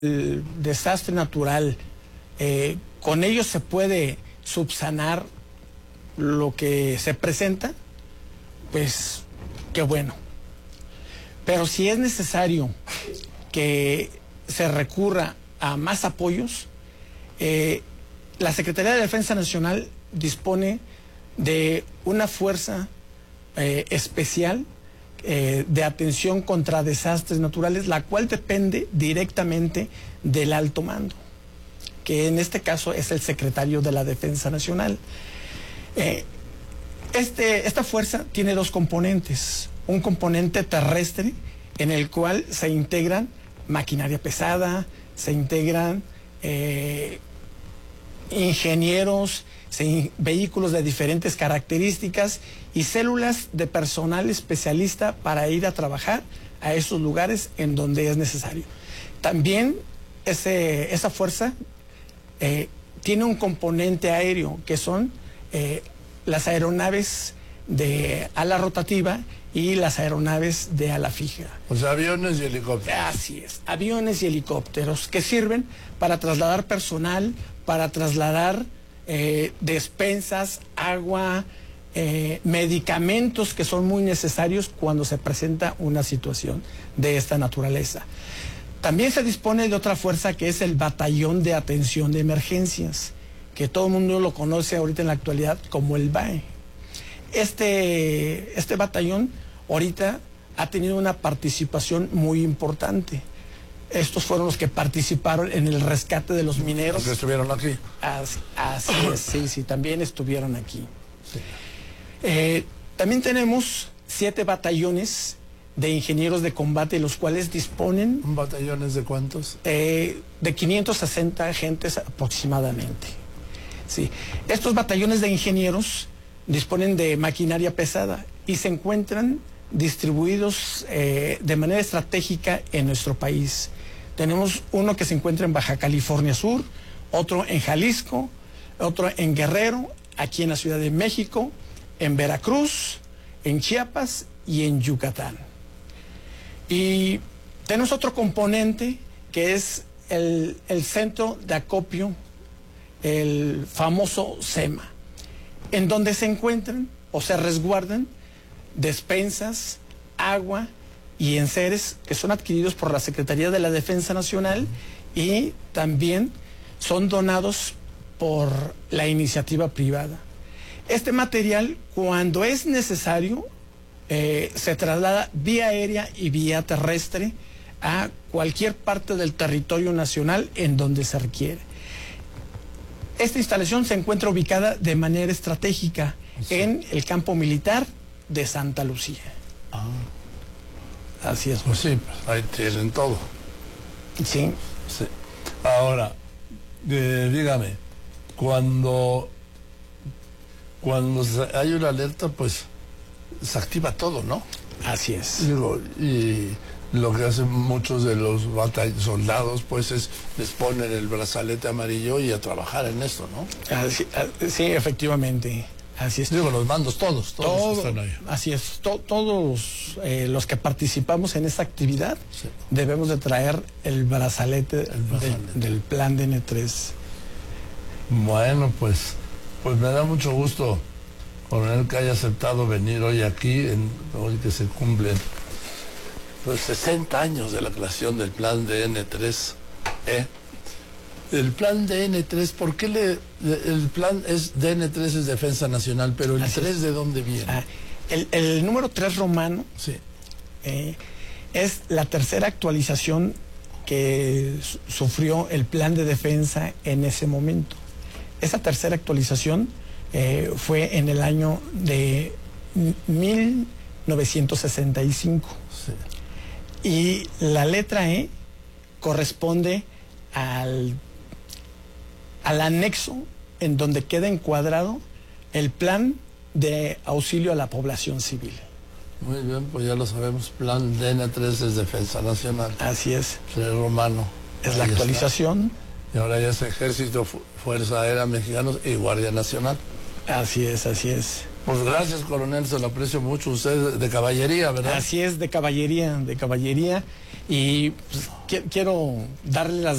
el desastre natural, con ello se puede subsanar lo que se presenta, pues qué bueno. Pero si es necesario que se recurra a más apoyos, la Secretaría de Defensa Nacional dispone de una fuerza especial de atención contra desastres naturales, la cual depende directamente del alto mando, que en este caso es el secretario de la Defensa Nacional. Esta fuerza tiene dos componentes: un componente terrestre en el cual se integran maquinaria pesada, se integran ingenieros, vehículos de diferentes características y células de personal especialista para ir a trabajar a esos lugares en donde es necesario. También esa fuerza tiene un componente aéreo, que son las aeronaves de ala rotativa y las aeronaves de ala fija. O sea, aviones y helicópteros. Así es, aviones y helicópteros que sirven para trasladar personal, para trasladar despensas, agua, medicamentos que son muy necesarios cuando se presenta una situación de esta naturaleza. También se dispone de otra fuerza, que es el Batallón de Atención de Emergencias, que todo el mundo lo conoce ahorita en la actualidad como el BAE. Este batallón ahorita ha tenido una participación muy importante. Estos fueron los que participaron en el rescate de los mineros. Los que estuvieron aquí. Así es, sí, también estuvieron aquí. Sí. También tenemos 7 batallones de ingenieros de combate, los cuales disponen... ¿Batallones de cuántos? De 560 agentes aproximadamente. Sí. Estos batallones de ingenieros disponen de maquinaria pesada y se encuentran distribuidos de manera estratégica en nuestro país. Tenemos uno que se encuentra en Baja California Sur, otro en Jalisco, otro en Guerrero, aquí en la Ciudad de México, en Veracruz, en Chiapas y en Yucatán. Y tenemos otro componente que es el centro de acopio, el famoso SEMA, en donde se encuentran o se resguardan despensas, agua y enseres que son adquiridos por la Secretaría de la Defensa Nacional y también son donados por la iniciativa privada. Este material, cuando es necesario, se traslada vía aérea y vía terrestre a cualquier parte del territorio nacional en donde se requiere. Esta instalación se encuentra ubicada de manera estratégica en el campo militar de Santa Lucía. Ah. Así es. Pues sí, ahí tienen todo. Sí. Sí. Ahora, dígame, cuando hay una alerta, pues se activa todo, ¿no? Así es. Digo, y lo que hacen muchos de los soldados, pues les ponen el brazalete amarillo y a trabajar en esto, ¿no? Sí, efectivamente. Así es. Digo, los mandos todos están ahí. Así es. Todos los que participamos en esta actividad, sí, debemos de traer el brazalete, del plan DN3. Bueno, pues me da mucho gusto, coronel, que haya aceptado venir hoy aquí, hoy que se cumplen los 60 años de la creación del plan DN3. El plan DN3, ¿por qué el plan es DN3 es Defensa Nacional, pero el 3 de dónde viene? El número 3 romano, sí, es la tercera actualización que sufrió el plan de defensa en ese momento. Esa tercera actualización fue en el año de 1965. Sí. Y la letra E corresponde al anexo en donde queda encuadrado el plan de auxilio a la población civil. Muy bien, pues ya lo sabemos, plan DN3 es Defensa Nacional. Así es. El romano. Es la actualización. Está. Y ahora ya es Ejército, Fuerza Aérea Mexicanos y Guardia Nacional. Así es, así es. Pues gracias, coronel, se lo aprecio mucho. Usted de caballería, ¿verdad? Así es, de caballería. Y pues, quiero darle las